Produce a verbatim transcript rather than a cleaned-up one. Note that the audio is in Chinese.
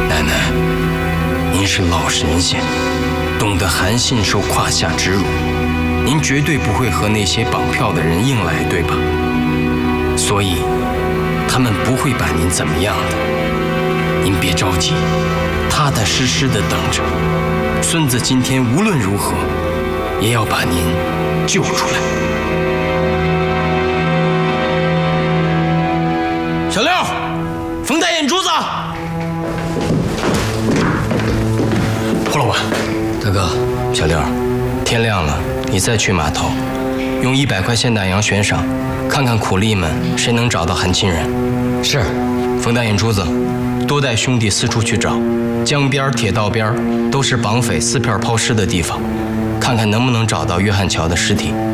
奶奶，您是老神仙，懂得韩信受胯下之辱，您绝对不会和那些绑票的人硬来，对吧？所以，他们不会把您怎么样的。您别着急，踏踏实实的等着。孙子今天无论如何，也要把您救出来。小六，冯大眼珠子。胡老板，大哥，小六，天亮了，你再去码头，用一百块现大洋悬赏，看看苦力们谁能找到韩亲人。是。冯大眼珠子，多带兄弟四处去找，江边、铁道边都是绑匪撕票抛尸的地方，看看能不能找到约翰乔的尸体。